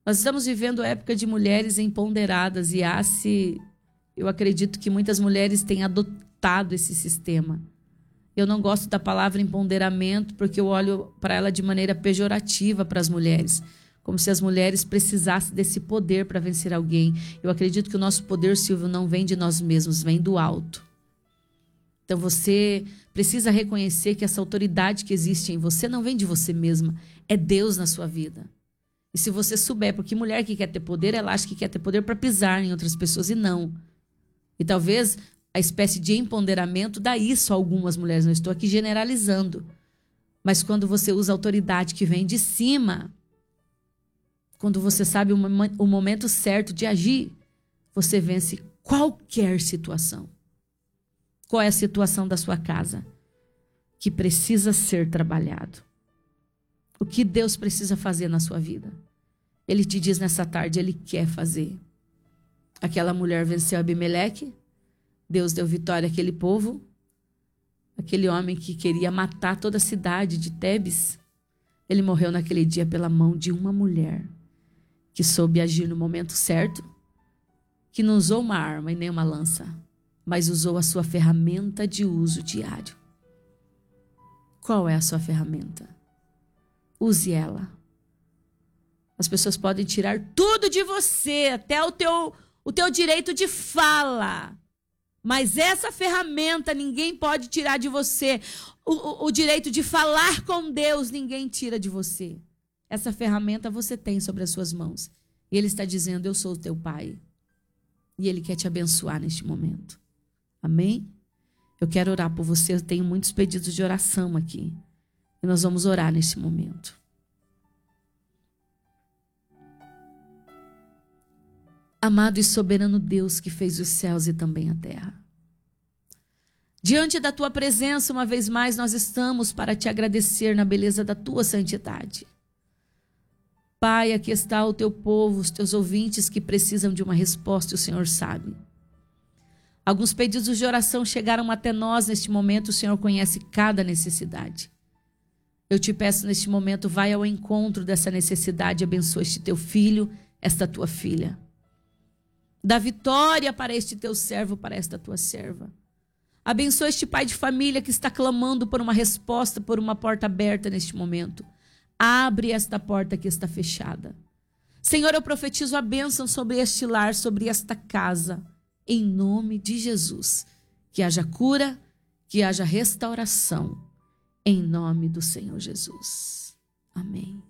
Nós estamos vivendo a época de mulheres empoderadas e eu acredito que muitas mulheres têm adotado esse sistema. Eu não gosto da palavra empoderamento porque eu olho para ela de maneira pejorativa para as mulheres, como se as mulheres precisassem desse poder para vencer alguém. Eu acredito que o nosso poder, Silvio, não vem de nós mesmos, vem do alto. Então você precisa reconhecer que essa autoridade que existe em você não vem de você mesma, é Deus na sua vida. E se você souber, porque mulher que quer ter poder, ela acha que quer ter poder para pisar em outras pessoas e não. E talvez a espécie de empoderamento dá isso a algumas mulheres, não estou aqui generalizando. Mas quando você usa a autoridade que vem de cima, quando você sabe o momento certo de agir, você vence qualquer situação. Qual é a situação da sua casa que precisa ser trabalhado? O que Deus precisa fazer na sua vida? Ele te diz nessa tarde, Ele quer fazer. Aquela mulher venceu Abimeleque, Deus deu vitória àquele povo, aquele homem que queria matar toda a cidade de Tebes, ele morreu naquele dia pela mão de uma mulher que soube agir no momento certo, que não usou uma arma e nem uma lança, mas usou a sua ferramenta de uso diário. Qual é a sua ferramenta? Use ela. As pessoas podem tirar tudo de você, até o teu direito de fala. Mas essa ferramenta ninguém pode tirar de você. O direito de falar com Deus ninguém tira de você. Essa ferramenta você tem sobre as suas mãos. E Ele está dizendo, eu sou o teu Pai. E Ele quer te abençoar neste momento. Amém? Eu quero orar por você. Eu tenho muitos pedidos de oração aqui. E nós vamos orar neste momento. Amado e soberano Deus que fez os céus e também a terra. Diante da tua presença, uma vez mais, nós estamos para te agradecer na beleza da tua santidade. Pai, aqui está o teu povo, os teus ouvintes que precisam de uma resposta, o Senhor sabe. Alguns pedidos de oração chegaram até nós neste momento, o Senhor conhece cada necessidade. Eu te peço neste momento, vai ao encontro dessa necessidade, abençoa este teu filho, esta tua filha. Dá vitória para este teu servo, para esta tua serva. Abençoa este pai de família que está clamando por uma resposta, por uma porta aberta neste momento. Abre esta porta que está fechada. Senhor, eu profetizo a bênção sobre este lar, sobre esta casa, em nome de Jesus. Que haja cura, que haja restauração, em nome do Senhor Jesus. Amém.